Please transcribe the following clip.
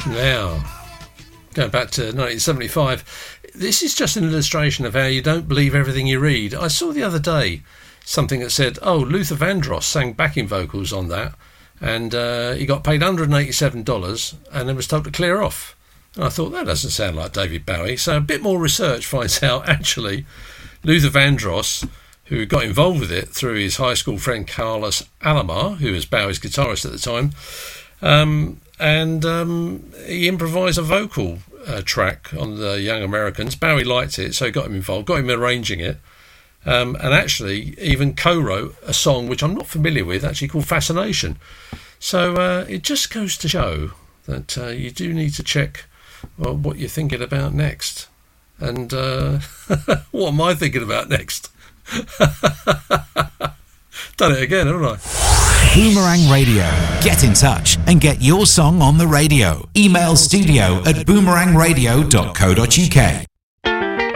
Now, going back to 1975, this is just an illustration of how you don't believe everything you read. I saw the other day something that said, Luther Vandross sang backing vocals on that, and he got paid $187 and then was told to clear off. And I thought, that doesn't sound like David Bowie. So a bit more research finds out, actually, Luther Vandross, who got involved with it through his high school friend Carlos Alomar, who was Bowie's guitarist at the time, and he improvised a vocal track on the Young Americans. Bowie liked it, so he got him involved, got him arranging it, and actually even co-wrote a song which I'm not familiar with, actually called Fascination. So it just goes to show that you do need to check what you're thinking about next. And what am I thinking about next? Done it again, haven't I? Boomerang Radio. Get in touch and get your song on the radio. Email studio@boomerangradio.co.uk.